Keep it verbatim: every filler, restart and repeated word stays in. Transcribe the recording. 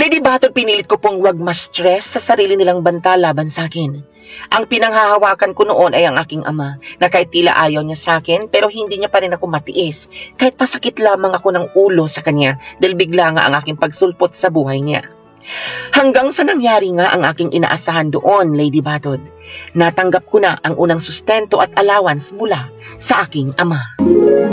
Lady Batod, pinilit ko pong wag ma-stress sa sarili nilang banta laban sa akin. Ang pinanghahawakan ko noon ay ang aking ama, na kahit tila ayaw niya sa akin, pero hindi niya pa rin ako matiis, kahit pasakit lamang ako ng ulo sa kanya dahil bigla nga ang aking pagsulpot sa buhay niya. Hanggang sa nangyari nga ang aking inaasahan doon, Lady Batod. Natanggap ko na ang unang sustento at allowance mula sa aking ama.